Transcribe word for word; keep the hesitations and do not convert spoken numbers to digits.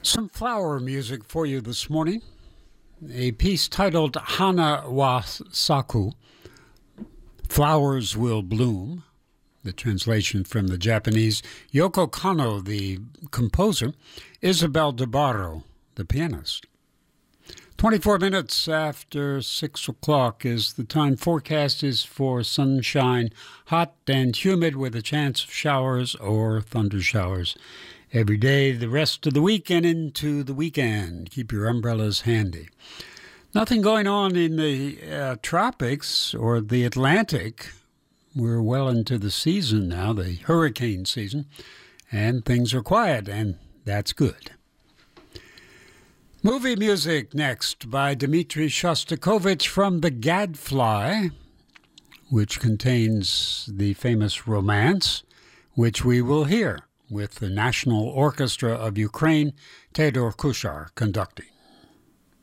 Some flower music for you this morning. A piece titled Hana wa Saku, Flowers Will Bloom. The translation from the Japanese. Yoko Kanno, the composer. Isabel DeBarro, the pianist. twenty-four minutes after six o'clock is the time. Forecast is for sunshine, hot and humid with a chance of showers or thunder showers every day, the rest of the week and into the weekend. Keep your umbrellas handy. Nothing going on in the uh, tropics or the Atlantic. We're well into the season now, the hurricane season, and things are quiet, and that's good. Movie music next by Dmitri Shostakovich from The Gadfly, which contains the famous romance, which we will hear with the National Orchestra of Ukraine, Tedor Kushar conducting.